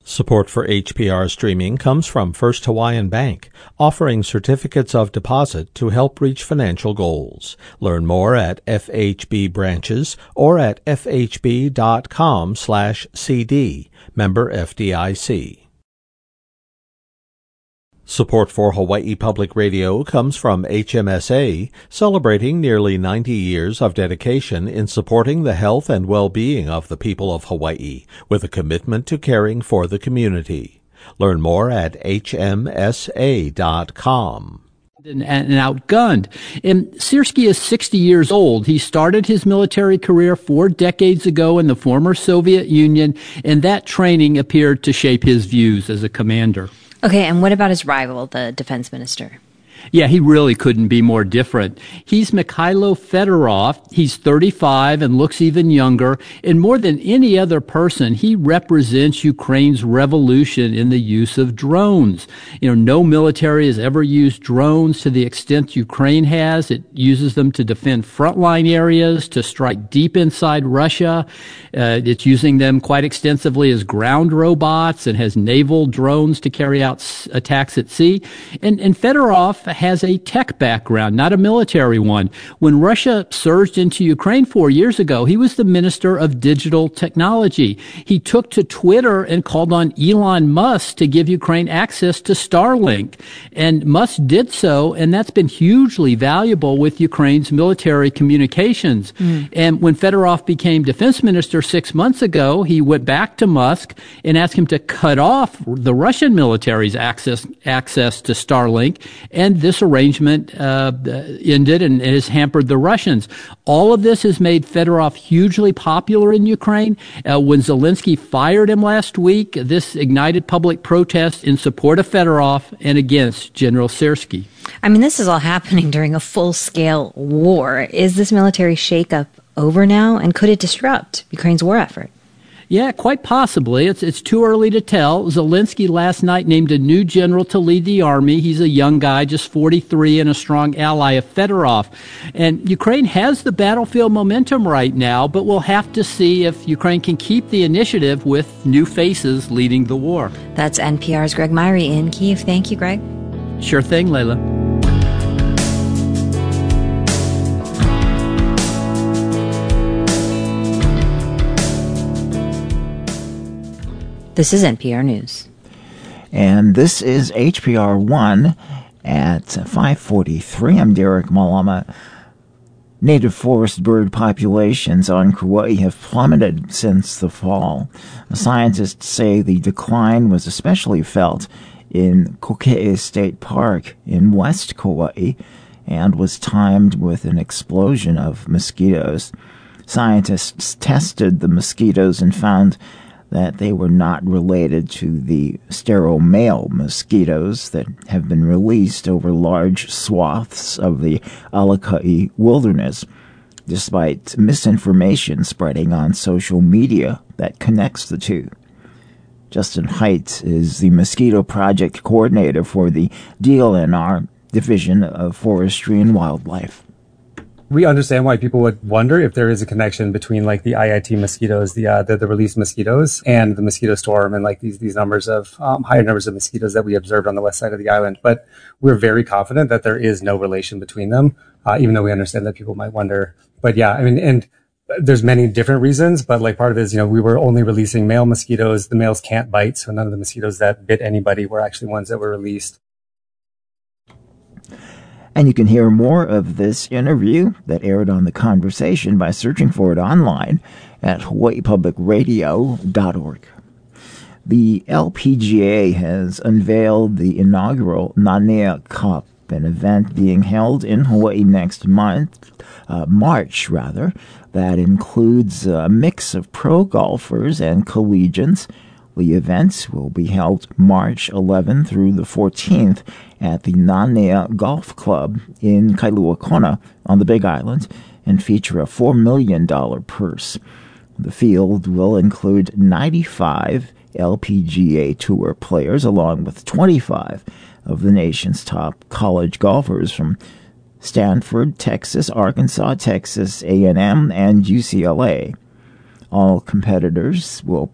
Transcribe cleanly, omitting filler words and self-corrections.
Support for HPR streaming comes from First Hawaiian Bank, offering certificates of deposit to help reach financial goals. Learn more at FHB branches or at fhb.com/cd. Member FDIC. Support for Hawaii Public Radio comes from HMSA, celebrating nearly 90 years of dedication in supporting the health and well-being of the people of Hawaii, with a commitment to caring for the community. Learn more at hmsa.com. And outgunned. And Siersky is 60 years old. He started his military career 4 decades ago in the former Soviet Union, and that training appeared to shape his views as a commander. Okay, and what about his rival, the defense minister? Yeah, he really couldn't be more different. He's Mikhailo Fedorov. He's 35 and looks even younger. And more than any other person, he represents Ukraine's revolution in the use of drones. No military has ever used drones to the extent Ukraine has. It uses them to defend frontline areas, to strike deep inside Russia. It's using them quite extensively as ground robots and has naval drones to carry out attacks at sea. And Fedorov has a tech background, not a military one. When Russia surged into Ukraine 4 years ago, he was the Minister of Digital Technology. He took to Twitter and called on Elon Musk to give Ukraine access to Starlink. And Musk did so, and that's been hugely valuable with Ukraine's military communications. And when Fedorov became defense minister 6 months ago, he went back to Musk and asked him to cut off the Russian military's access to Starlink, and this arrangement ended and has hampered the Russians. All of this has made Fedorov hugely popular in Ukraine. When Zelensky fired him last week, this ignited public protest in support of Fedorov and against General Siersky. I mean, this is all happening during a full-scale war. Is this military shakeup over now, and could it disrupt Ukraine's war effort? Yeah, quite possibly. It's too early to tell. Zelensky last night named a new general to lead the army. He's a young guy, just 43, and a strong ally of Fedorov. And Ukraine has the battlefield momentum right now, but we'll have to see if Ukraine can keep the initiative with new faces leading the war. That's NPR's Greg Myrie in Kyiv. Thank you, Greg. Sure thing, Layla. This is NPR News. And this is HPR 1 at 5:43. I'm Derek Malama. Native forest bird populations on Kauai have plummeted since the fall. Scientists say the decline was especially felt in Kokee State Park in West Kauai and was timed with an explosion of mosquitoes. Scientists tested the mosquitoes and found that they were not related to the sterile male mosquitoes that have been released over large swaths of the Alakai wilderness, despite misinformation spreading on social media that connects the two. Justin Haidt is the Mosquito Project Coordinator for the DLNR, Division of Forestry and Wildlife. We understand why people would wonder if there is a connection between like the IIT mosquitoes, the released mosquitoes, and the mosquito storm, and like these numbers of higher numbers of mosquitoes that we observed on the west side of the island. But we're very confident that there is no relation between them, even though we understand that people might wonder. But yeah, I mean, and there's many different reasons, but like part of it is, we were only releasing male mosquitoes. The males can't bite, so none of the mosquitoes that bit anybody were actually ones that were released. And you can hear more of this interview that aired on The Conversation by searching for it online at hawaiipublicradio.org. The LPGA has unveiled the inaugural Nanea Cup, an event being held in Hawaii next month, March, that includes a mix of pro golfers and collegians. The event will be held March 11th through the 14th at the Nanea Golf Club in Kailua Kona on the Big Island and feature a $4 million purse. The field will include 95 LPGA Tour players along with 25 of the nation's top college golfers from Stanford, Texas, Arkansas, Texas A&M, and UCLA. All competitors will